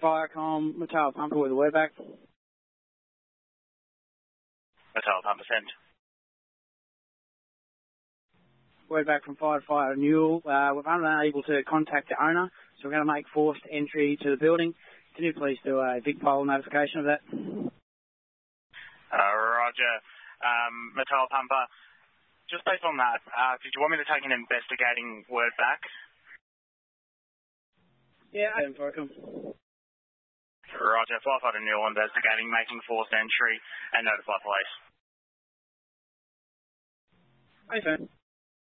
Firecom, Matala Pumper with a word back. Matala Pumper sent. Word back from Fire Newell. We're unable to contact the owner, so we're going to make forced entry to the building. Can you please do a VicPol notification of that? Roger. Matala Pumper, just based on that, did you want me to take an investigating word back? Yeah, Firecom. Roger. Firefighter Newell investigating, making forced entry, and notify police. Okay.